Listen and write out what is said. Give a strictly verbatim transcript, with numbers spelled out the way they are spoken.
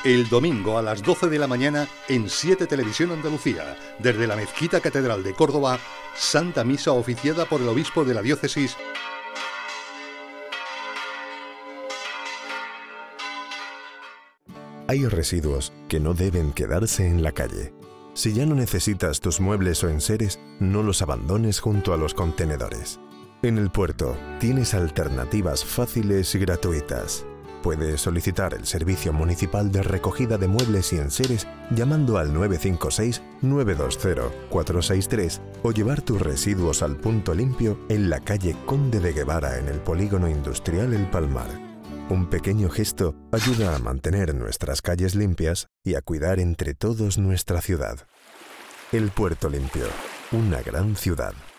El domingo a las doce de la mañana en siete Televisión Andalucía, desde la Mezquita Catedral de Córdoba, Santa Misa oficiada por el obispo de la diócesis. Hay residuos que no deben quedarse en la calle. Si ya no necesitas tus muebles o enseres, no los abandones junto a los contenedores. En el puerto tienes alternativas fáciles y gratuitas. Puedes solicitar el servicio municipal de recogida de muebles y enseres llamando al nueve cinco seis, nueve dos cero, cuatro seis tres o llevar tus residuos al punto limpio en la calle Conde de Guevara en el Polígono Industrial El Palmar. Un pequeño gesto ayuda a mantener nuestras calles limpias y a cuidar entre todos nuestra ciudad. El Puerto Limpio, una gran ciudad.